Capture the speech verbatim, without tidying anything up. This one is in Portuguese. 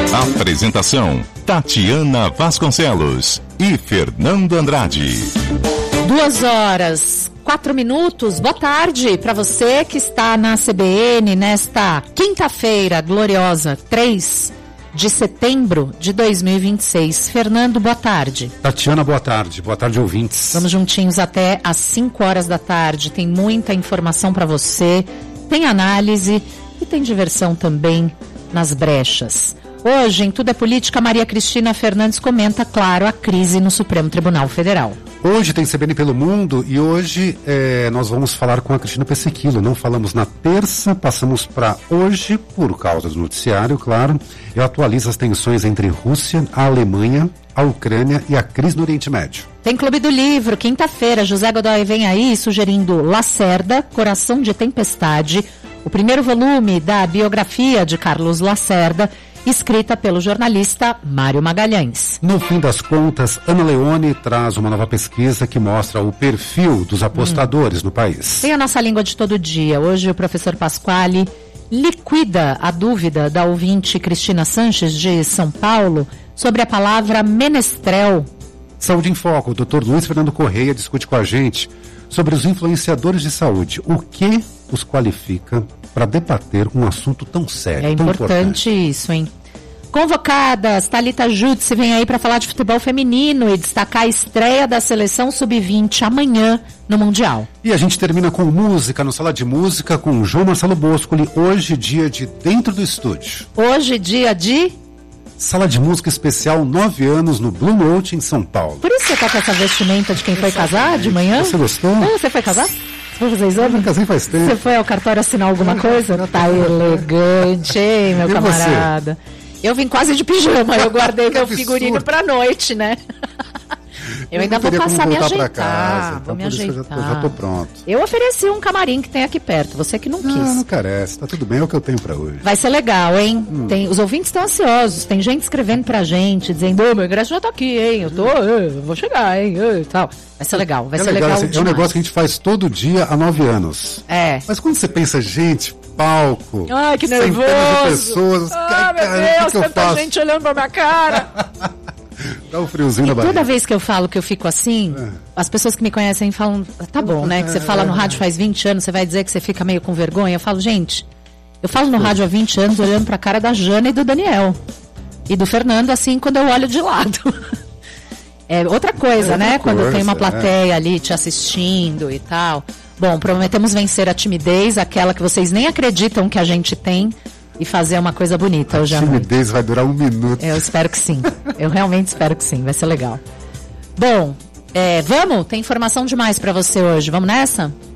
Apresentação: Tatiana Vasconcelos e Fernando Andrade. Duas horas, quatro minutos. Boa tarde para você que está na C B N nesta quinta-feira gloriosa, três de setembro de dois mil e vinte e seis. Fernando, boa tarde. Tatiana, boa tarde. Boa tarde, ouvintes. Vamos juntinhos até às cinco horas da tarde. Tem muita informação para você, tem análise e tem diversão também nas brechas. Hoje, em Tudo é Política, Maria Cristina Fernandes comenta, claro, a crise no Supremo Tribunal Federal. Hoje tem C B N pelo Mundo e hoje é, nós vamos falar com a Cristina Pessequilo. Não falamos na terça, passamos para hoje, por causa do noticiário, claro. Eu atualizo as tensões entre Rússia, a Alemanha, a Ucrânia e a crise no Oriente Médio. Tem Clube do Livro, quinta-feira, José Godoy vem aí sugerindo Lacerda, Coração de Tempestade, o primeiro volume da biografia de Carlos Lacerda, escrita pelo jornalista Mário Magalhães. No fim das contas, Ana Leone traz uma nova pesquisa que mostra o perfil dos apostadores hum. no país. Tem a nossa língua de todo dia. Hoje o professor Pasquale liquida a dúvida da ouvinte Cristina Sanches, de São Paulo, sobre a palavra menestrel. Saúde em Foco, o doutor Luiz Fernando Correia discute com a gente sobre os influenciadores de saúde. O que os qualifica para debater um assunto tão sério, é tão importante, importante isso, hein? Convocadas, Thalita Jutsi vem aí para falar de futebol feminino e destacar a estreia da seleção sub vinte amanhã no Mundial. E a gente termina com música, no Sala de Música, com João Marcelo Boscoli, hoje dia de Dentro do Estúdio. Hoje dia de... Sala de Música Especial, nove anos, no Blue Note, em São Paulo. Por isso você tá com essa vestimenta de quem foi casar de manhã? Você gostou? Ah, você foi casar? Você foi fazer exame? Eu casei faz tempo. Você foi ao cartório assinar alguma coisa? Tá elegante, hein, meu e camarada? Você? Eu vim quase de pijama, eu guardei meu figurino pra noite, né? Eu, eu ainda vou passar a me ajeitar, casa, vou então me ajeitar. Eu já, tô, já tô pronto. Eu ofereci um camarim que tem aqui perto, você que não quis. Não, não carece, tá tudo bem, é o que eu tenho pra hoje. Vai ser legal, hein? Hum. Tem, os ouvintes estão ansiosos, tem gente escrevendo pra gente, dizendo, ô, meu ingresso já tá aqui, hein? Eu tô, eu vou chegar, hein? Eu, tal. Vai ser legal, vai é ser legal. legal assim, é um negócio que a gente faz todo dia há nove anos. É. Mas quando você pensa, gente, palco, ai, que nervoso. Centenas de pessoas, ah, meu cara, Deus, que que tanta gente olhando pra minha cara. Dá um friozinho e na barriga. Toda vez que eu falo que eu fico assim, é. as pessoas que me conhecem falam, tá bom, né? Que você fala no rádio faz vinte anos, você vai dizer que você fica meio com vergonha. Eu falo, gente, eu falo no rádio há vinte anos olhando pra cara da Jana e do Daniel. E do Fernando, assim, quando eu olho de lado. É outra coisa, é né? Outra quando coisa, tem uma plateia é. ali te assistindo e tal. Bom, prometemos vencer a timidez, aquela que vocês nem acreditam que a gente tem, e fazer uma coisa bonita a hoje à noite. A noite. timidez vai durar um minuto. Eu espero que sim. Eu realmente espero que sim. Vai ser legal. Bom, é, vamos? Tem informação demais pra você hoje. Vamos nessa?